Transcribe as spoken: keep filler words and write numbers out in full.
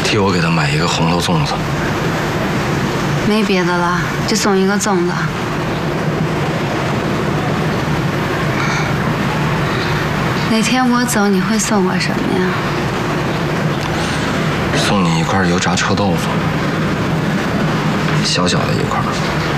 替我给他买一个红豆粽子。 没别的了，就送一个粽子。那天我走，你会送我什么呀？ 送你一块油炸臭豆腐，小小的一块。